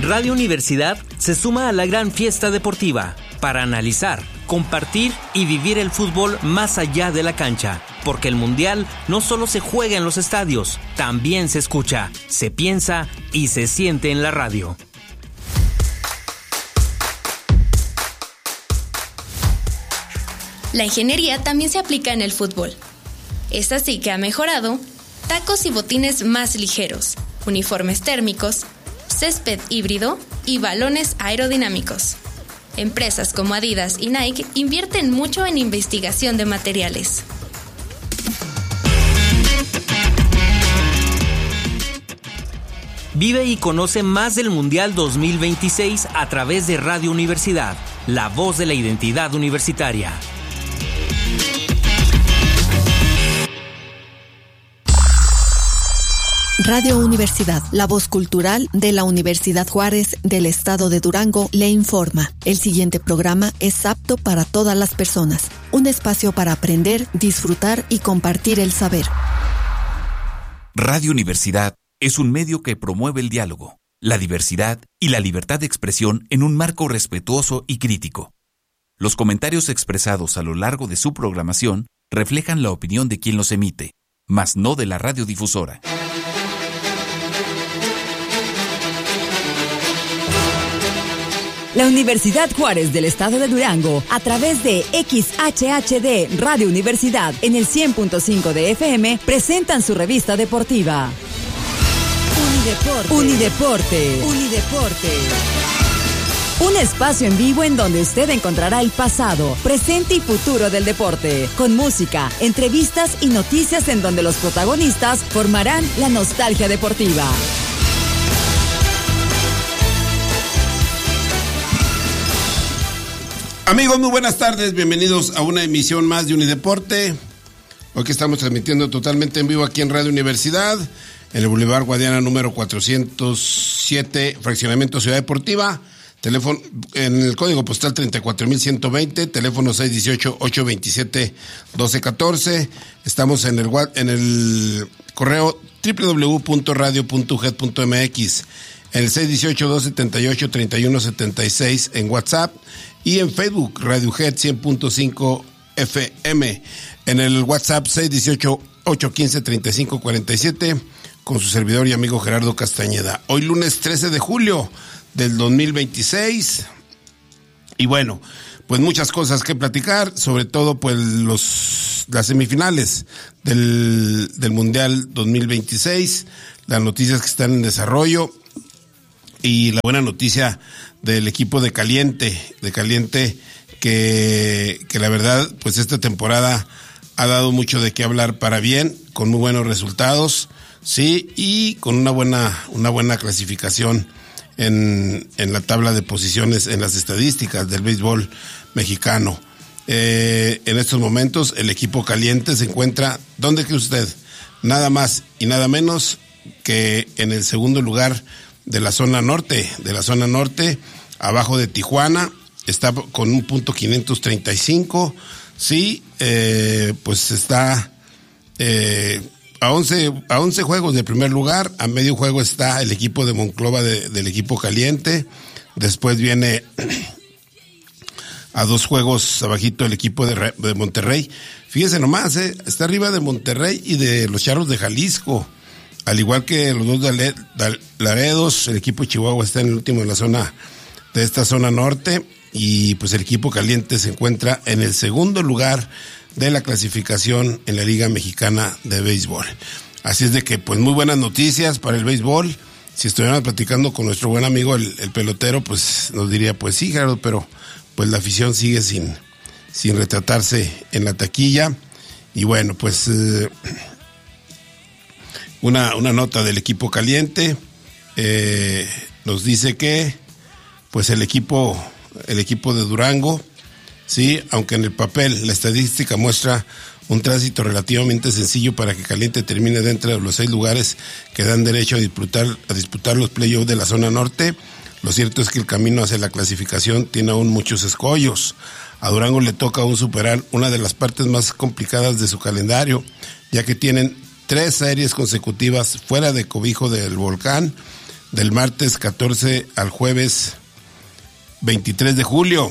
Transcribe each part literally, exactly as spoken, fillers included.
Radio Universidad se suma a la gran fiesta deportiva para analizar, compartir y vivir el fútbol más allá de la cancha, porque el Mundial no solo se juega en los estadios, también se escucha, se piensa y se siente en la radio. La ingeniería también se aplica en el fútbol. Es así que ha mejorado tacos y botines más ligeros, uniformes térmicos, césped híbrido y balones aerodinámicos. Empresas como Adidas y Nike invierten mucho en investigación de materiales. Vive y conoce más del Mundial dos mil veintiséis a través de Radio Universidad, la voz de la identidad universitaria. Radio Universidad, la voz cultural de la Universidad Juárez del Estado de Durango, le informa. El siguiente programa es apto para todas las personas. Un espacio para aprender, disfrutar y compartir el saber. Radio Universidad es un medio que promueve el diálogo, la diversidad y la libertad de expresión en un marco respetuoso y crítico. Los comentarios expresados a lo largo de su programación reflejan la opinión de quien los emite, mas no de la radiodifusora. La Universidad Juárez del Estado de Durango, a través de X H H D Radio Universidad en el cien punto cinco de F M, presentan su revista deportiva. Unideporte. Unideporte. Unideporte. Un espacio en vivo en donde usted encontrará el pasado, presente y futuro del deporte, con música, entrevistas y noticias en donde los protagonistas formarán la nostalgia deportiva. Amigos, muy buenas tardes, bienvenidos a una emisión más de Unideporte. Hoy que estamos transmitiendo totalmente en vivo aquí en Radio Universidad, en el Boulevard Guadiana número cuatrocientos siete, Fraccionamiento Ciudad Deportiva, teléfono en el código postal treinta y cuatro mil ciento veinte, teléfono seis uno ocho, ocho dos siete, uno dos uno cuatro. Estamos en el en el correo doble u doble u doble u punto radio punto u g e d punto m x, en el seis uno ocho, dos siete ocho, tres uno siete seis en WhatsApp y en Facebook Radio U G E D cien punto cinco F M, en el WhatsApp seis uno ocho, ocho uno cinco, tres cinco cuatro siete con su servidor y amigo Gerardo Castañeda. Hoy lunes trece de julio del dos mil veintiséis y bueno, pues muchas cosas que platicar, sobre todo pues los las semifinales del, del Mundial dos mil veintiséis, las noticias que están en desarrollo y la buena noticia del equipo de Caliente, de Caliente que, que la verdad pues esta temporada ha dado mucho de qué hablar para bien, con muy buenos resultados, sí, y con una buena, una buena clasificación en, en la tabla de posiciones, en las estadísticas del béisbol mexicano. Eh, en estos momentos el equipo Caliente se encuentra, ¿dónde cree usted? Nada más y nada menos que en el segundo lugar de la zona norte, de la zona norte, abajo de Tijuana, está con un punto quinientos treinta y cinco, sí, eh, pues está eh, a once, a once juegos de primer lugar, a medio juego está el equipo de Monclova de, del equipo Caliente, después viene a dos juegos abajito el equipo de, de Monterrey, fíjese nomás, eh, está arriba de Monterrey y de los Charros de Jalisco, al igual que los dos de Laredos, el equipo de Chihuahua está en el último de la zona, de esta zona norte, y pues el equipo Caliente se encuentra en el segundo lugar de la clasificación en la Liga Mexicana de Béisbol. Así es de que pues muy buenas noticias para el béisbol. Si estuviéramos platicando con nuestro buen amigo el, el pelotero, pues nos diría, pues sí, Gerardo, pero pues la afición sigue sin, sin retratarse en la taquilla. Y bueno, pues eh, una, una nota del equipo Caliente eh, nos dice que pues el equipo, el equipo de Durango, sí, aunque en el papel la estadística muestra un tránsito relativamente sencillo para que Caliente termine dentro de los seis lugares que dan derecho a disputar, a disputar los playoffs de la zona norte, lo cierto es que el camino hacia la clasificación tiene aún muchos escollos. A Durango le toca aún superar una de las partes más complicadas de su calendario, ya que tienen tres series consecutivas fuera de cobijo del volcán, del martes catorce al jueves veintitrés de julio.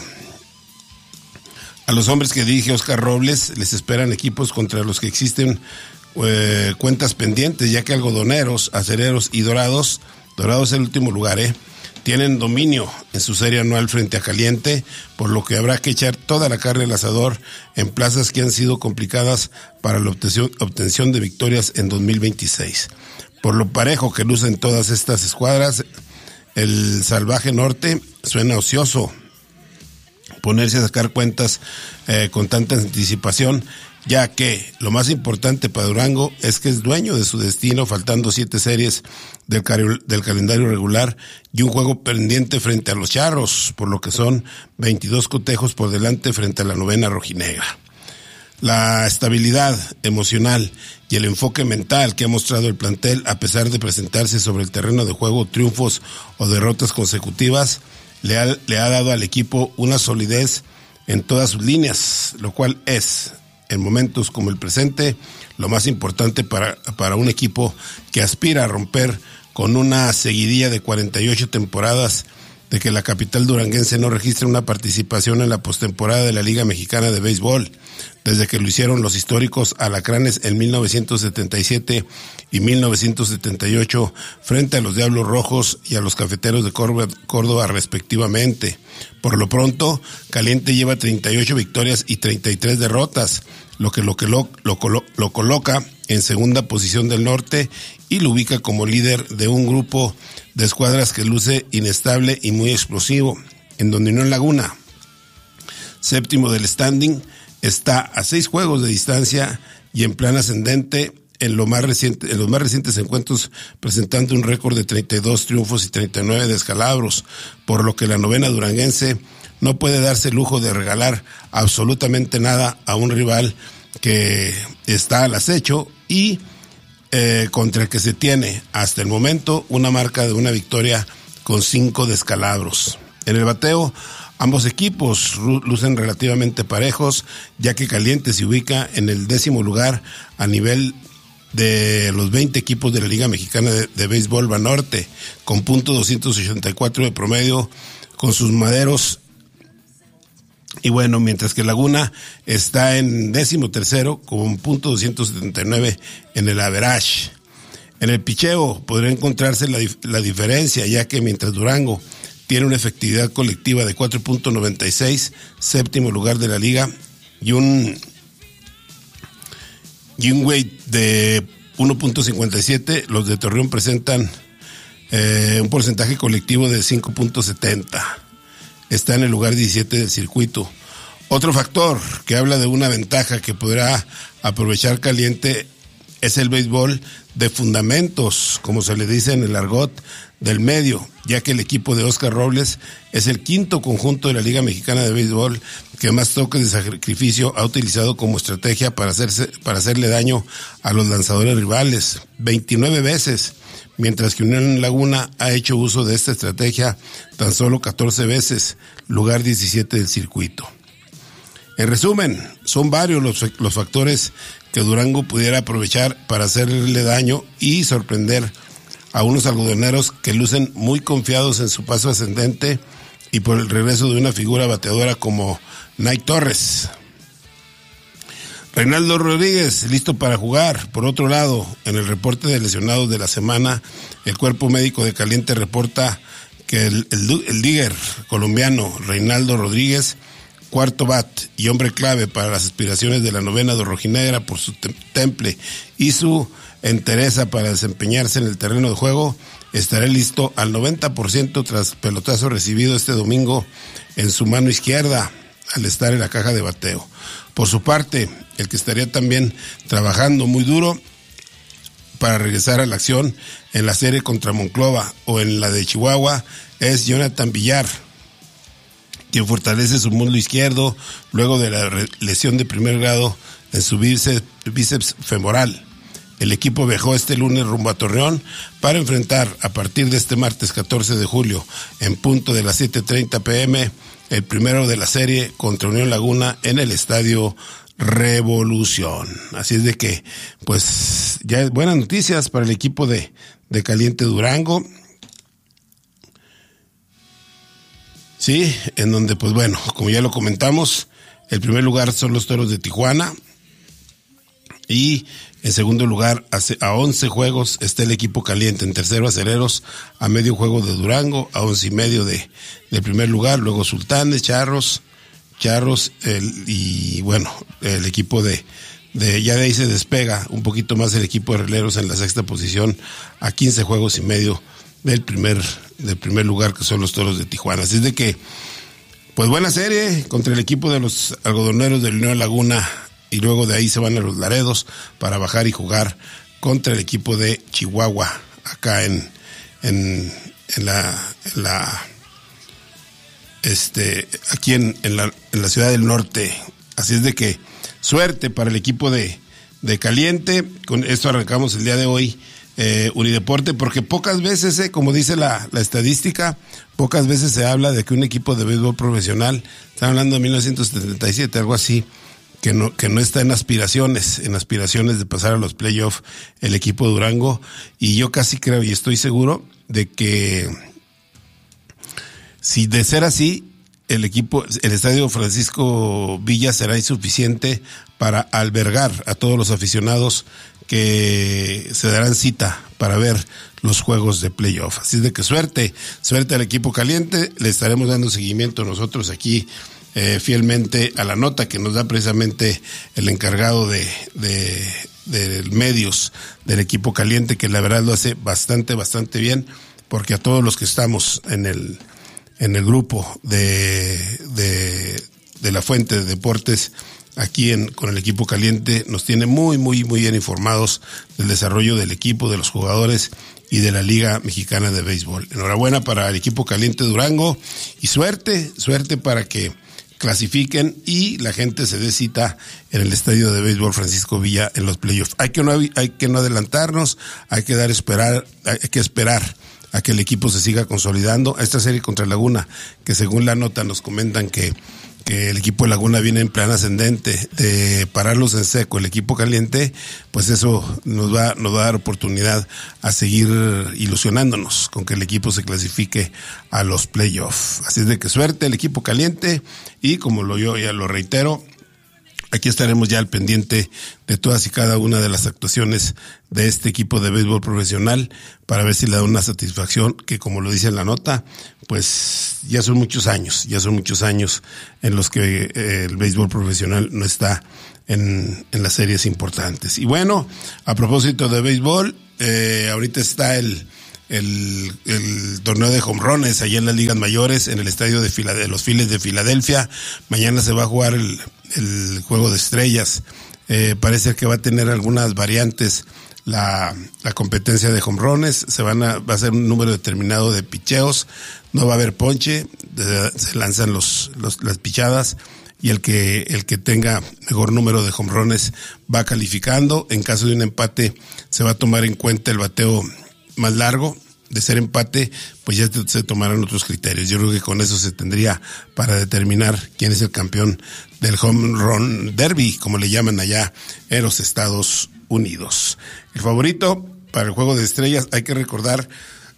A los hombres que dirige Oscar Robles les esperan equipos contra los que existen eh, cuentas pendientes, ya que Algodoneros, Acereros y Dorados, Dorados es el último lugar, eh, tienen dominio en su serie anual frente a Caliente, por lo que habrá que echar toda la carne al asador en plazas que han sido complicadas para la obtención, obtención de victorias en dos mil veintiséis. Por lo parejo que lucen todas estas escuadras, el Salvaje Norte suena ocioso ponerse a sacar cuentas eh, con tanta anticipación, ya que lo más importante para Durango es que es dueño de su destino, faltando siete series del, cal- del calendario regular y un juego pendiente frente a los Charros, por lo que son veintidós cotejos por delante frente a la novena rojinegra. La estabilidad emocional y el enfoque mental que ha mostrado el plantel, a pesar de presentarse sobre el terreno de juego triunfos o derrotas consecutivas, le ha, le ha dado al equipo una solidez en todas sus líneas, lo cual es, en momentos como el presente, lo más importante para, para un equipo que aspira a romper con una seguidilla de cuarenta y ocho temporadas de que la capital duranguense no registra una participación en la postemporada de la Liga Mexicana de Béisbol, desde que lo hicieron los históricos Alacranes en mil novecientos setenta y siete y mil novecientos setenta y ocho frente a los Diablos Rojos y a los Cafeteros de Córdoba respectivamente. Por lo pronto, Caliente lleva treinta y ocho victorias y treinta y tres derrotas, lo que lo, que lo, lo, lo coloca en segunda posición del norte y lo ubica como líder de un grupo de escuadras que luce inestable y muy explosivo, en donde Unión Laguna, séptimo del standing, está a seis juegos de distancia y en plan ascendente en, lo más reciente, en los más recientes encuentros, presentando un récord de treinta y dos triunfos y treinta y nueve descalabros, por lo que la novena duranguense no puede darse el lujo de regalar absolutamente nada a un rival que está al acecho y eh, contra el que se tiene hasta el momento una marca de una victoria con cinco descalabros. En el bateo, ambos equipos lucen relativamente parejos, ya que Caliente se ubica en el décimo lugar a nivel de los veinte equipos de la Liga Mexicana de, de Béisbol Banorte, con punto doscientos ochenta y cuatro de promedio con sus maderos. Y bueno, mientras que Laguna está en décimo tercero con punto doscientos setenta y nueve en el average. En el picheo podría encontrarse la, la diferencia, ya que mientras Durango tiene una efectividad colectiva de cuatro punto noventa y seis, séptimo lugar de la liga, y un y un weight de uno punto cincuenta y siete, los de Torreón presentan eh, un porcentaje colectivo de cinco punto setenta. Está en el lugar diecisiete del circuito. Otro factor que habla de una ventaja que podrá aprovechar Caliente es el béisbol de fundamentos, como se le dice en el argot del medio, ya que el equipo de Oscar Robles es el quinto conjunto de la Liga Mexicana de Béisbol que más toques de sacrificio ha utilizado como estrategia para hacerse, para hacerle daño a los lanzadores rivales, veintinueve veces, mientras que Unión Laguna ha hecho uso de esta estrategia tan solo catorce veces, lugar diecisiete del circuito. En resumen, son varios los, los factores que Durango pudiera aprovechar para hacerle daño y sorprender a unos algodoneros que lucen muy confiados en su paso ascendente y por el regreso de una figura bateadora como Nike Torres. Reinaldo Rodríguez, listo para jugar. Por otro lado, en el reporte de lesionados de la semana, el cuerpo médico de Caliente reporta que el, el, el digger colombiano Reinaldo Rodríguez, cuarto bat y hombre clave para las aspiraciones de la novena de rojinegra por su te- temple y su entereza para desempeñarse en el terreno de juego, estará listo al noventa por ciento tras pelotazo recibido este domingo en su mano izquierda al estar en la caja de bateo. Por su parte, el que estaría también trabajando muy duro para regresar a la acción en la serie contra Monclova o en la de Chihuahua es Jonathan Villar, quien fortalece su muslo izquierdo luego de la lesión de primer grado en su bíceps, bíceps femoral. El equipo viajó este lunes rumbo a Torreón para enfrentar a partir de este martes catorce de julio en punto de las siete treinta pm el primero de la serie contra Unión Laguna en el Estadio Revolución. Así es de que, pues, ya buenas noticias para el equipo de, de Caliente Durango. Sí, en donde, pues bueno, como ya lo comentamos, el primer lugar son los Toros de Tijuana y en segundo lugar a once juegos está el equipo caliente, en tercero Acereros, a medio juego de Durango, a once y medio de, del primer lugar, luego Sultanes, Charros, Charros el, y bueno, el equipo de, de, ya de ahí se despega un poquito más el equipo de Rieleros en la sexta posición, a quince juegos y medio del primer, del primer lugar, que son los Toros de Tijuana. Así es de que, pues buena serie contra el equipo de los algodoneros del Unión Laguna, y luego de ahí se van a los Laredos para bajar y jugar contra el equipo de Chihuahua, acá en, en, en la, en la este, aquí en, en la, en la ciudad del norte. Así es de que, suerte para el equipo de, de Caliente. Con esto arrancamos el día de hoy, eh, Unideporte, porque pocas veces, eh, como dice la, la estadística, pocas veces se habla de que un equipo de béisbol profesional, están hablando de mil novecientos setenta y siete, algo así, que no, que no está en aspiraciones, en aspiraciones de pasar a los playoffs el equipo de Durango, y yo casi creo y estoy seguro de que si de ser así, el equipo, el estadio Francisco Villa será insuficiente para albergar a todos los aficionados que se darán cita para ver los juegos de playoff. Así de que suerte, suerte al equipo caliente, le estaremos dando seguimiento nosotros aquí Eh, fielmente a la nota que nos da precisamente el encargado de, de, de medios del equipo caliente, que la verdad lo hace bastante, bastante bien, porque a todos los que estamos en el, en el grupo de, de, de la Fuente de Deportes, aquí en, con el equipo caliente, nos tiene muy, muy, muy bien informados del desarrollo del equipo, de los jugadores y de la Liga Mexicana de Béisbol. Enhorabuena para el equipo caliente Durango y suerte, suerte para que clasifiquen y la gente se dé cita en el estadio de béisbol Francisco Villa en los playoffs. Hay que no hay que no adelantarnos, hay que dar esperar, hay que esperar a que el equipo se siga consolidando. A esta serie contra Laguna, que según la nota nos comentan que que el equipo de Laguna viene en plan ascendente, de pararlos en seco el equipo caliente, pues eso nos va, nos va a dar oportunidad a seguir ilusionándonos con que el equipo se clasifique a los playoffs. Así es de que suerte el equipo caliente, y como lo yo ya lo reitero, aquí estaremos ya al pendiente de todas y cada una de las actuaciones de este equipo de béisbol profesional para ver si le da una satisfacción, que como lo dice en la nota, pues ya son muchos años, ya son muchos años en los que eh, el béisbol profesional no está en, en las series importantes. Y bueno, a propósito de béisbol, eh, ahorita está el El, el torneo de jonrones allá en las ligas mayores en el estadio de, Filade- de los Phillies de Filadelfia. Mañana se va a jugar el, el juego de estrellas. Eh, parece que va a tener algunas variantes la, la competencia de jonrones. Se van a, va a ser un número determinado de picheos. No va a haber ponche. De, se lanzan los, los, las pichadas. Y el que, el que tenga mejor número de jonrones va calificando. En caso de un empate, se va a tomar en cuenta el bateo más largo. De ser empate, pues ya se tomarán otros criterios. Yo creo que con eso se tendría para determinar quién es el campeón del Home Run Derby, como le llaman allá en los Estados Unidos. El favorito para el juego de estrellas, hay que recordar,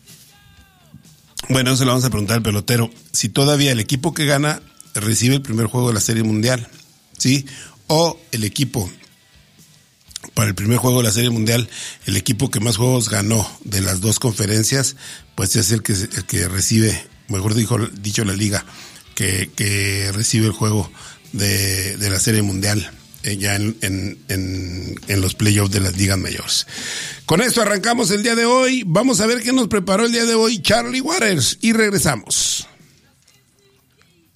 bueno, eso le vamos a preguntar al pelotero, si todavía el equipo que gana recibe el primer juego de la Serie Mundial, ¿sí? O el equipo para el primer juego de la Serie Mundial, el equipo que más juegos ganó de las dos conferencias, pues es el que, el que recibe, mejor dicho, dicho la liga, que, que recibe el juego de, de la Serie Mundial, eh, ya en, en, en, en los playoffs de las ligas mayores. Con esto arrancamos el día de hoy. Vamos a ver qué nos preparó el día de hoy Charlie Waters y regresamos.